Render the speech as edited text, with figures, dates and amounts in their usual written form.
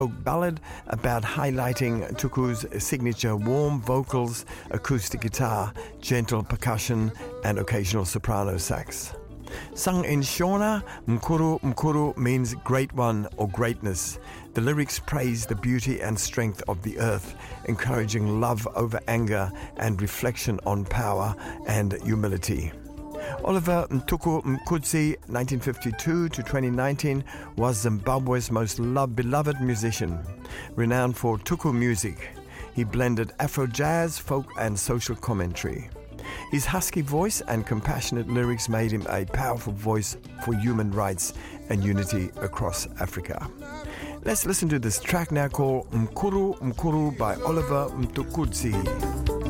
ballad about highlighting Tuku's signature warm vocals, acoustic guitar, gentle percussion, and occasional soprano sax. Sung in Shona, Mkuru Mkuru means great one or greatness. The lyrics praise the beauty and strength of the earth, encouraging love over anger and reflection on power and humility. Oliver Mtukudzi, 1952 to 2019, was Zimbabwe's most beloved musician, renowned for Tuku music. He blended Afro jazz, folk, and social commentary. His husky voice and compassionate lyrics made him a powerful voice for human rights and unity across Africa. Let's listen to this track now called Mkuru Mkuru by Oliver Mtukudzi.